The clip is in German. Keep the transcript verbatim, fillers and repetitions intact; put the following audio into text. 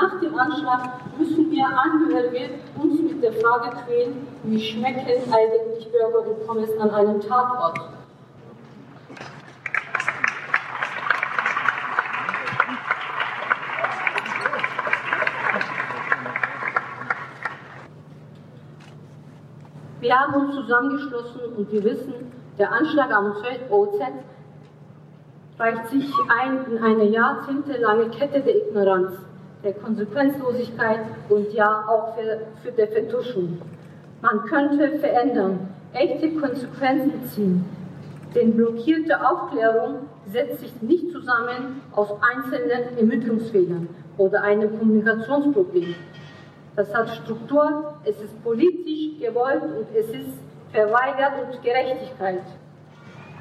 nach dem Anschlag müssen wir Angehörige uns mit der Frage quälen, wie schmecken eigentlich Burger und Pommes an einem Tatort. Wir haben uns zusammengeschlossen und wir wissen, der Anschlag am O Z reicht sich ein in eine jahrzehntelange Kette der Ignoranz, der Konsequenzlosigkeit und ja auch für, für der Vertuschung. Man könnte verändern, echte Konsequenzen ziehen, denn blockierte Aufklärung setzt sich nicht zusammen aus einzelnen Ermittlungsfehlern oder einem Kommunikationsproblem. Das hat Struktur, es ist politisch gewollt und es ist verweigert und Gerechtigkeit.